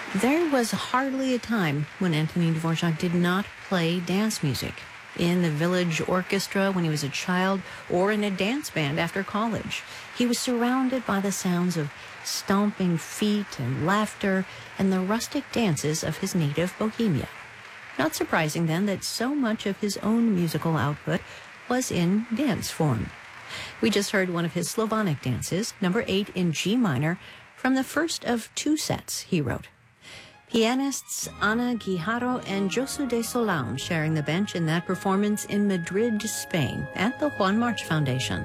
There was hardly a time when Antonin Dvorak did not play dance music. In the village orchestra when he was a child, or in a dance band after college. He was surrounded by the sounds of stomping feet and laughter and the rustic dances of his native Bohemia. Not surprising, then, that so much of his own musical output was in dance form. We just heard one of his Slavonic dances, number 8 in G minor, from the first of 2 sets he wrote. Pianists Ana Guijarro and Josu de Solão sharing the bench in that performance in Madrid, Spain, at the Juan March Foundation.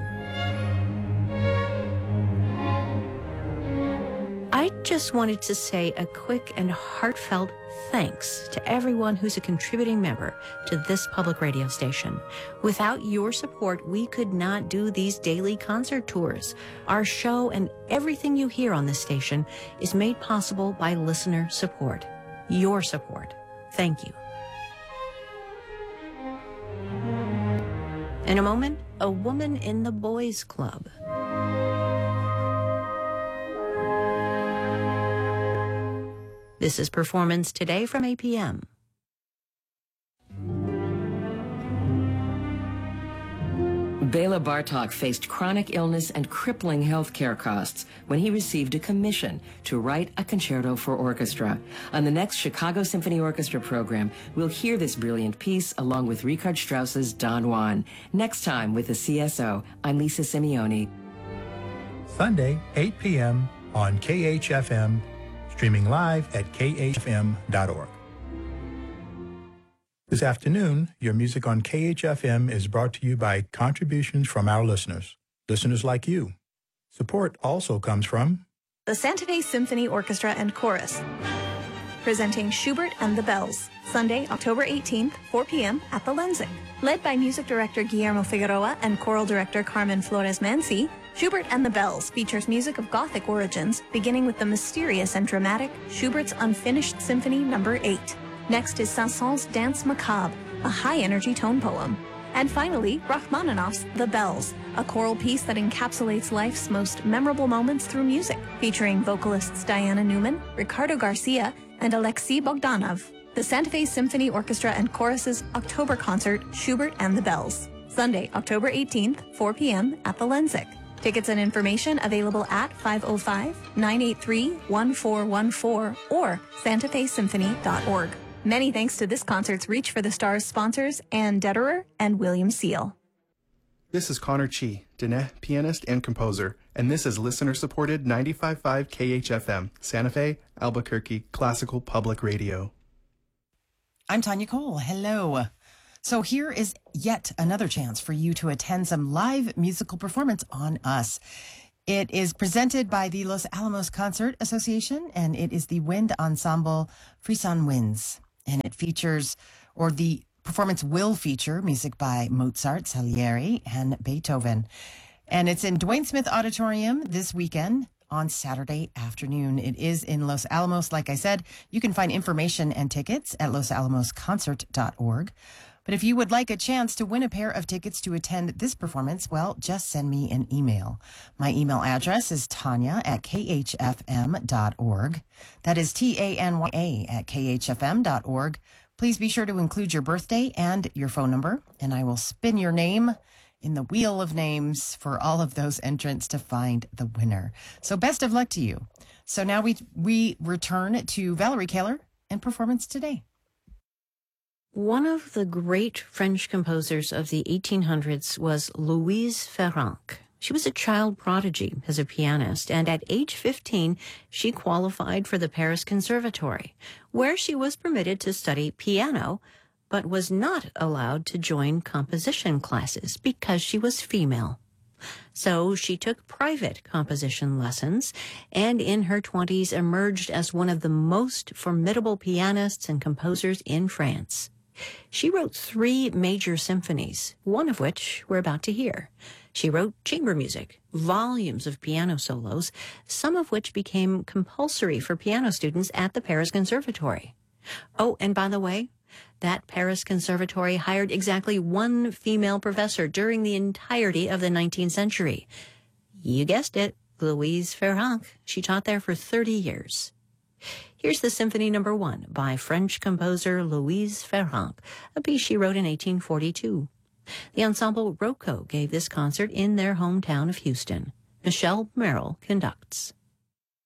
I just wanted to say a quick and heartfelt thanks to everyone who's a contributing member to this public radio station. Without your support, we could not do these daily concert tours. Our show and everything you hear on this station is made possible by listener support. Your support. Thank you. In a moment, a woman in the boys' club. This is Performance Today from APM. Bela Bartok faced chronic illness and crippling health care costs when he received a commission to write a concerto for orchestra. On the next Chicago Symphony Orchestra program, we'll hear this brilliant piece along with Richard Strauss's Don Juan. Next time with the CSO, I'm Lisa Simeone. Sunday, 8 p.m. on KHFM, streaming live at khfm.org. This afternoon, your music on KHFM is brought to you by contributions from our listeners like you. Support also comes from the Santa Fe Symphony Orchestra and Chorus, presenting Schubert and the Bells, Sunday, October 18th, 4 p.m. at the Lenzing. Led by music director Guillermo Figueroa and choral director Carmen Flores-Mansi, Schubert and the Bells features music of Gothic origins, beginning with the mysterious and dramatic Schubert's Unfinished Symphony No. 8. Next is Saint-Saëns' Danse Macabre, a high-energy tone poem. And finally, Rachmaninoff's The Bells, a choral piece that encapsulates life's most memorable moments through music, featuring vocalists Diana Newman, Ricardo Garcia, and Alexei Bogdanov. The Santa Fe Symphony Orchestra and Chorus's October concert, Schubert and the Bells, Sunday, October 18th, 4 p.m. at the Lenzing. Tickets and information available at 505-983-1414 or santafesymphony.org. Many thanks to this concert's Reach for the Stars sponsors, Ann Detterer and William Seal. This is Connor Chi, Diné pianist and composer, and this is listener-supported 95.5 KHFM, Santa Fe, Albuquerque, Classical Public Radio. I'm Tanya Cole. Hello. So here is yet another chance for you to attend some live musical performance on us. It is presented by the Los Alamos Concert Association, and it is the wind ensemble Frisson Winds. And it features, or the performance will feature, music by Mozart, Salieri, and Beethoven. And it's in Dwayne Smith Auditorium this weekend on Saturday afternoon. It is in Los Alamos. Like I said, you can find information and tickets at losalamosconcert.org. But if you would like a chance to win a pair of tickets to attend this performance, well, just send me an email. My email address is tanya@khfm.org. That is TANYA@khfm.org. Please be sure to include your birthday and your phone number, and I will spin your name in the wheel of names for all of those entrants to find the winner. So best of luck to you. So now we return to Valerie Kaler and Performance Today. One of the great French composers of the 1800s was Louise Ferranc. She was a child prodigy as a pianist, and at age 15, she qualified for the Paris Conservatory, where she was permitted to study piano, but was not allowed to join composition classes because she was female. So she took private composition lessons, and in her 20s emerged as one of the most formidable pianists and composers in France. She wrote 3 major symphonies, one of which we're about to hear. She wrote chamber music, volumes of piano solos, some of which became compulsory for piano students at the Paris Conservatory. Oh, and by the way, that Paris Conservatory hired exactly 1 female professor during the entirety of the 19th century. You guessed it, Louise Ferranc. She taught there for 30 years. Here's the Symphony No. 1 by French composer Louise Ferrand, a piece she wrote in 1842. The ensemble Roco gave this concert in their hometown of Houston. Michelle Merrill conducts.